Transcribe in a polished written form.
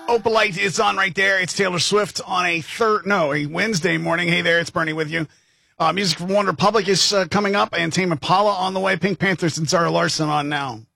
Opalite is on right there. It's Taylor Swift on a Wednesday morning. Hey there, it's Bernie with you. Music from One Republic is coming up, and Tame Impala on the way. Pink Panthers and Zara Larson on now.